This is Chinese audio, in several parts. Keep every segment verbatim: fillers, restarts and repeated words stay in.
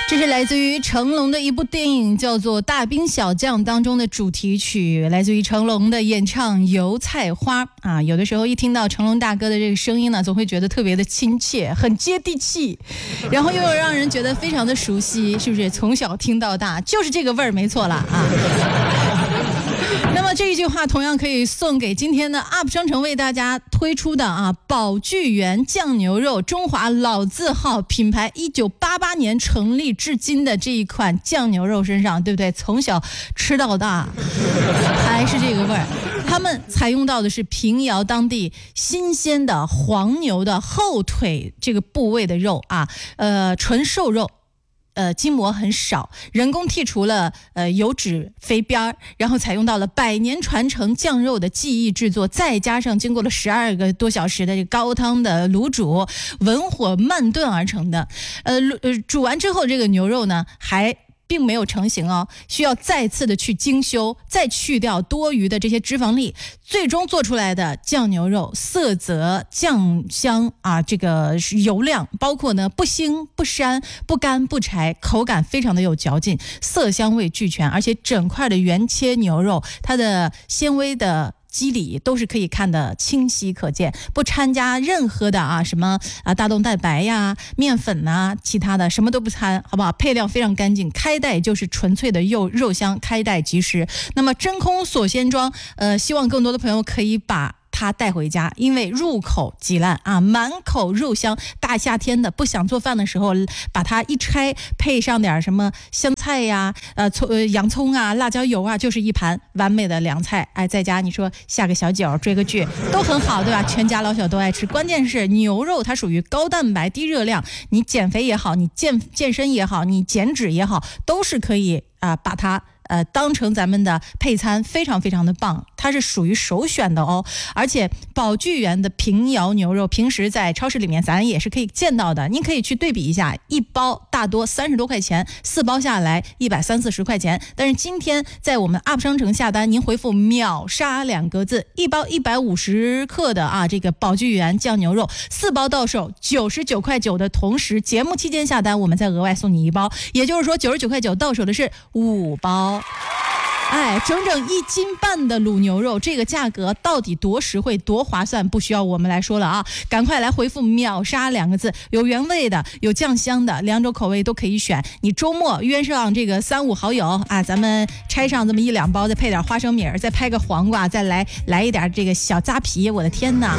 这是来自于成龙的一部电影叫做《大兵小将》当中的主题曲，来自于成龙的演唱《油菜花》啊。有的时候一听到成龙大哥的这个声音呢，总会觉得特别的亲切，很接地气，然后又让人觉得非常的熟悉，是不是？从小听到大，就是这个味儿，没错了啊。那么这一句话同样可以送给今天的 U P 商城为大家推出的啊宝聚源酱牛肉，中华老字号品牌，一九八八年成立至今的这一款酱牛肉身上，对不对？从小吃到大，还是这个味儿。他们采用到的是平遥当地新鲜的黄牛的后腿这个部位的肉啊，呃，纯瘦肉。呃，筋膜很少，人工剔除了呃油脂肥边，然后采用到了百年传承酱肉的技艺制作，再加上经过了十二个多小时的这个高汤的卤煮，文火慢炖而成的。呃，呃煮完之后，这个牛肉呢还并没有成型哦，需要再次的去精修，再去掉多余的这些脂肪粒，最终做出来的酱牛肉色泽酱香啊，这个油亮，包括呢不腥不膻不干不柴，口感非常的有嚼劲，色香味俱全，而且整块的原切牛肉它的纤维的肌理都是可以看得清晰可见，不掺加任何的啊什么啊大豆蛋白呀、面粉呐、其他的什么都不掺，好不好？配料非常干净，开袋就是纯粹的肉肉香，开袋即食。那么真空锁鲜装，呃，希望更多的朋友可以把它带回家，因为入口即烂啊，满口肉香。大夏天的不想做饭的时候，把它一拆，配上点什么香菜呀、呃葱、呃洋葱啊、辣椒油啊，就是一盘完美的凉菜。哎，在家你说下个小酒、追个剧都很好，对吧？全家老小都爱吃。关键是牛肉它属于高蛋白低热量，你减肥也好，你健健身也好，你减脂也好，都是可以啊、呃，把它。呃，当成咱们的配餐，非常非常的棒，它是属于首选的哦。而且宝聚源的平遥牛肉，平时在超市里面咱也是可以见到的，您可以去对比一下，一包大多三十多块钱，四包下来一百三四十块钱。但是今天在我们 U P 商城下单，您回复秒杀两个字，一包一百五十克的啊这个宝聚源酱牛肉，四包到手九十九块九的同时，节目期间下单我们再额外送你一包，也就是说九十九块九到手的是五包。哎，整整一斤半的卤牛肉，这个价格到底多实惠多划算，不需要我们来说了啊！赶快来回复秒杀两个字，有原味的有酱香的，两种口味都可以选。你周末约上这个三五好友啊，咱们拆上这么一两包，再配点花生米，再拍个黄瓜，再来来一点这个小扎皮，我的天哪！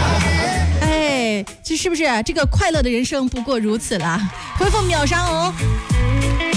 哎，这是不是这个快乐的人生不过如此了？回复秒杀哦！